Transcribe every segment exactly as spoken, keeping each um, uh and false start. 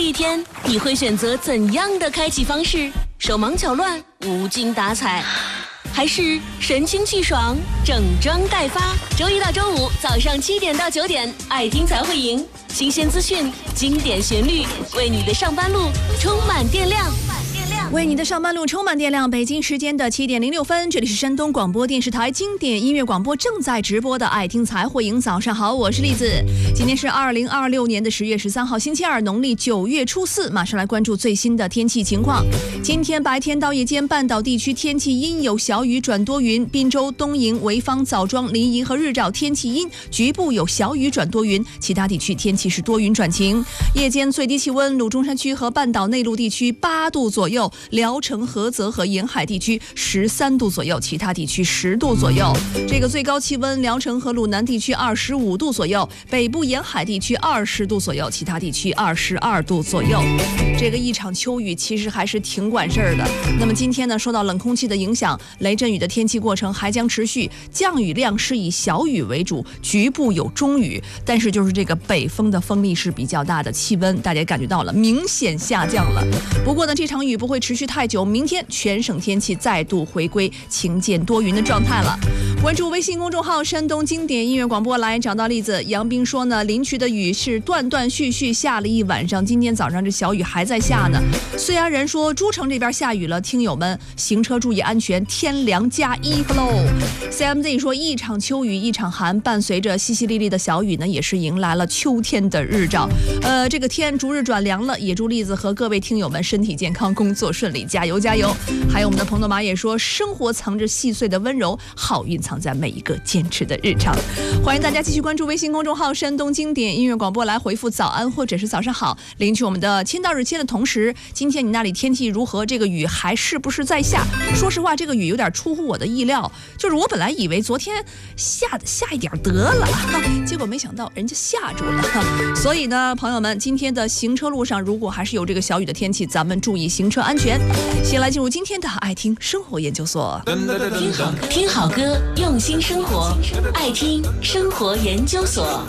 一天，你会选择怎样的开启方式？手忙脚乱，无精打采，还是神清气爽，整装待发？周一到周五早上七点到九点，爱听才会赢，新鲜资讯，经典旋律，为你的上班路充满电量。 为你的上班路充满电量。北京时间的七点零六分，这里是山东广播电视台经典音乐广播正在直播的爱听才会赢。早上好，我是栗子。今天是二零二六年的十月十三号，星期二，农历九月初四。马上来关注最新的天气情况。今天白天到夜间，半岛地区天气阴，有小雨转多云。滨州、东营、潍坊、枣庄、临沂和日照天气阴，局部有小雨转多云，其他地区天气是多云转晴。夜间最低气温，鲁中山区和半岛内陆地区八度左右。聊城、菏泽和沿海地区十三度左右，其他地区十度左右。这个最高气温，聊城和鲁南地区二十五度左右，北部沿海地区二十度左右，其他地区二十二度左右。这个一场秋雨其实还是挺管事儿的。那么今天呢，受到冷空气的影响，雷阵雨的天气过程还将持续，降雨量是以小雨为主，局部有中雨，但是就是这个北风的风力是比较大的，气温大家感觉到了明显下降了。不过呢，这场雨不会持续太久，明天全省天气再度回归晴间多云的状态了。关注微信公众号山东经典音乐广播来找到例子。杨斌说呢，林区的雨是断断续续下了一晚上，今天早上这小雨还在下呢。虽然人说诸城这边下雨了，听友们行车注意安全，天凉加衣服喽。C M Z 说，一场秋雨一场寒，伴随着淅淅沥沥的小雨呢，也是迎来了秋天的日照。呃，这个天逐日转凉了，也祝栗子和各位听友们身体健康，工作顺利，加油加油。还有我们的彭多玛也说，生活藏着细碎的温柔，好运藏在每一个坚持的日常。欢迎大家继续关注微信公众号山东经典音乐广播，来回复早安或者是早上好，领取我们的签到日签的同时，今天你那里天气如何？这个雨还是不是在下？说实话，这个雨有点出乎我的意料，就是我本来以为昨天下下一点得了，结果没想到人家下住了。所以呢，朋友们，今天的行车路上如果还是有这个小雨的天气，咱们注意行车安全。先来进入今天的爱听生活研究所。 听好歌，听好歌，用心生活，爱听生活研究所。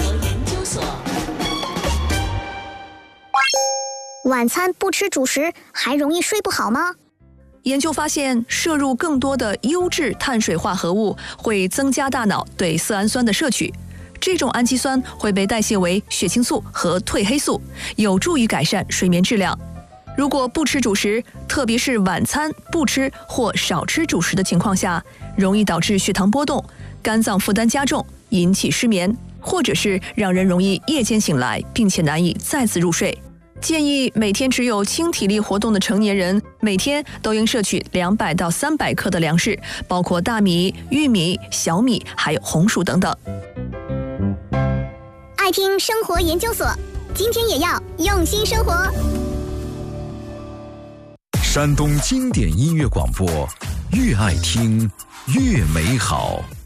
晚餐不吃主食还容易睡不好吗？ 研究发现，摄入更多的优质碳水化合物会增加大脑对色氨酸的摄取，这种氨基酸会被代谢为血清素和褪黑素，有助于改善睡眠质量。如果不吃主食，特别是晚餐不吃或少吃主食的情况下，容易导致血糖波动，肝脏负担加重，引起失眠，或者是让人容易夜间醒来，并且难以再次入睡。建议每天只有轻体力活动的成年人，每天都应摄取两百到三百克的粮食，包括大米、玉米、小米，还有红薯等等。 爱听生活研究所，今天也要用心生活。 山东经典音乐广播，越爱听越美好。